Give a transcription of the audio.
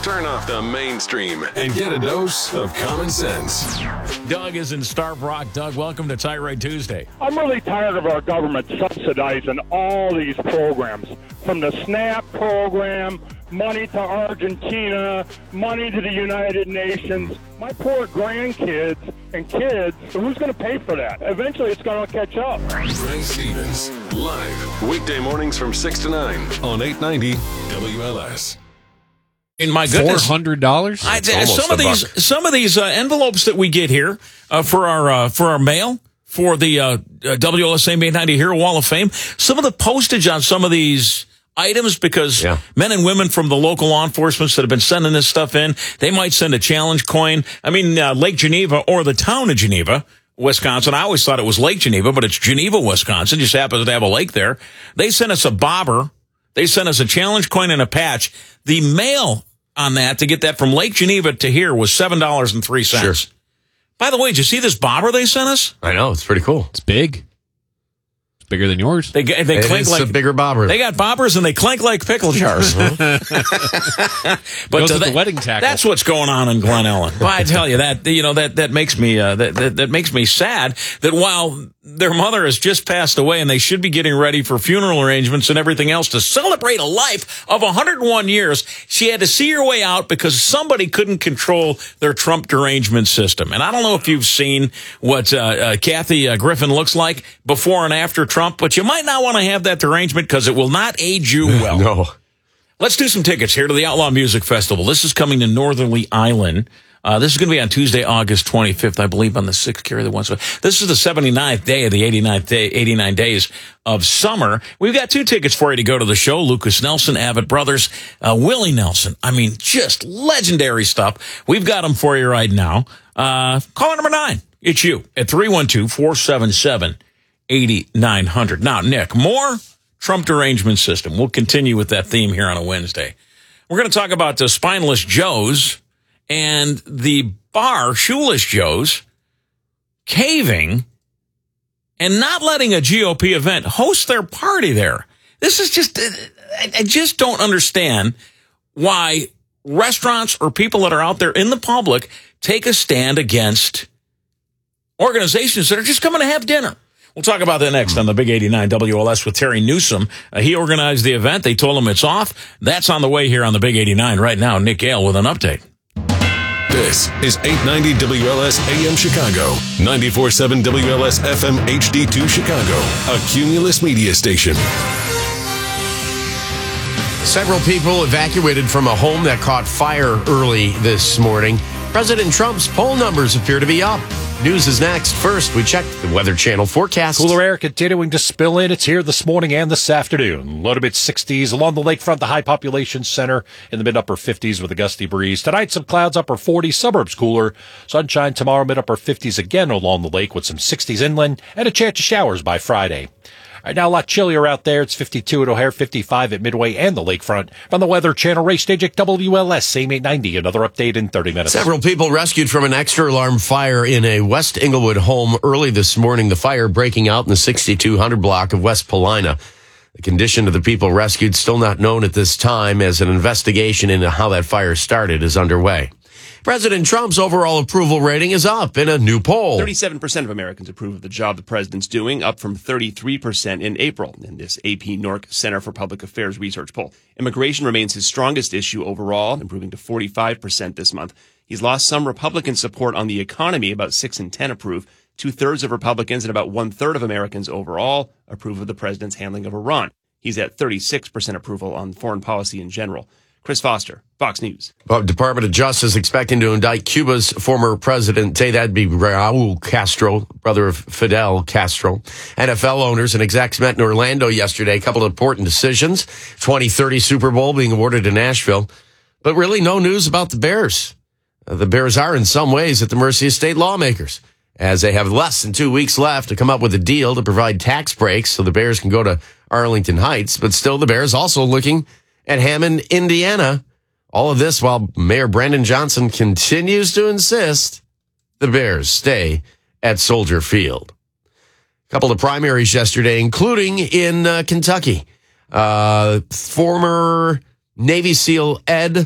Turn off the mainstream and get a dose of common sense. Doug is in Starved Rock. Doug, welcome to Tirade Tuesday. I'm really tired of our government subsidizing all these programs, from the SNAP program, money to Argentina, money to the United Nations. My poor grandkids and kids, who's going to pay for that? Eventually, it's going to catch up. Ray Stevens, live, weekday mornings from 6 to 9 on 890 WLS. In my goodness, $400. Some of these envelopes that we get here for our mail for the WLS AM 890 Hero Wall of Fame. Some of the postage on some of these items, because men and women from the local law enforcement that have been sending this stuff in, they might send a challenge coin. I mean, Lake Geneva or the town of Geneva, Wisconsin. I always thought it was Lake Geneva, but it's Geneva, Wisconsin. Just happens to have a lake there. They sent us a bobber. They sent us a challenge coin and a patch. The mail on that to get that from Lake Geneva to here was $7.03. Sure. By the way, did you see this bobber they sent us? I know, it's pretty cool. It's big. It's bigger than yours. They clink like a bigger bobber. They got bobbers and they clink like pickle jars. But the wedding tackle. That's what's going on in Glen Ellen. Well, I tell you that makes me that makes me sad that while their mother has just passed away and they should be getting ready for funeral arrangements and everything else to celebrate a life of 101 years, she had to see her way out because somebody couldn't control their Trump derangement system. And I don't know if you've seen what Kathy Griffin looks like before and after Trump, but you might not want to have that derangement because it will not age you well. No. Let's do some tickets here to the Outlaw Music Festival. This is coming to Northerly Island. This is going to be on Tuesday, August 25th, I believe, on the 6th. Carry the one. So this is the 79th day of the 89 days of summer. We've got 2 tickets for you to go to the show. Lucas Nelson, Abbott Brothers, Willie Nelson. I mean, just legendary stuff. We've got them for you right now. Caller number 9. It's you at 312-477-8900. Now, Nick, more Trump derangement system. We'll continue with that theme here on a Wednesday. We're going to talk about the Spineless Joes and the bar, Shoeless Joe's, caving and not letting a GOP event host their party there. This is just, I just don't understand why restaurants or people that are out there in the public take a stand against organizations that are just coming to have dinner. We'll talk about that next on the Big 89 WLS with Terry Newsom. He organized the event. They told him it's off. That's on the way here on the Big 89 right now. Nick Gale with an update. This is 890 WLS AM Chicago, 94.7 WLS FM HD2 Chicago, a Cumulus media station. Several people evacuated from a home that caught fire early this morning. President Trump's poll numbers appear to be up. News is next. First, we check the Weather Channel forecast. Cooler air continuing to spill in. It's here this morning and this afternoon. Low to mid 60s along the lakefront, the high population center in the mid upper 50s with a gusty breeze. Tonight, some clouds, upper 40s, suburbs cooler. Sunshine tomorrow, mid upper 50s again along the lake with some 60s inland and a chance of showers by Friday. Right now, a lot chillier out there. It's 52 at O'Hare, 55 at Midway and the lakefront. From the Weather Channel, Ray Stajic, WLS, AM 890. Another update in 30 minutes. Several people rescued from an extra alarm fire in a West Englewood home early this morning. The fire breaking out in the 6200 block of West Paulina. The condition of the people rescued still not known at this time, as an investigation into how that fire started is underway. President Trump's overall approval rating is up in a new poll. 37% of Americans approve of the job the president's doing, up from 33% in April in this AP NORC Center for Public Affairs research poll. Immigration remains his strongest issue overall, improving to 45% this month. He's lost some Republican support on the economy. About 6 in 10 approve. 2/3 of Republicans and about 1/3 of Americans overall approve of the president's handling of Iran. He's at 36% approval on foreign policy in general. Chris Foster, Fox News. Well, Department of Justice expecting to indict Cuba's former president. That'd be Raul Castro, brother of Fidel Castro. NFL owners and execs met in Orlando yesterday. A couple of important decisions. 2030 Super Bowl being awarded to Nashville. But really no news about the Bears. The Bears are in some ways at the mercy of state lawmakers, as they have less than 2 weeks left to come up with a deal to provide tax breaks so the Bears can go to Arlington Heights. But still, the Bears also looking at Hammond, Indiana. All of this while Mayor Brandon Johnson continues to insist the Bears stay at Soldier Field. A couple of primaries yesterday, including in Kentucky. Former Navy SEAL Ed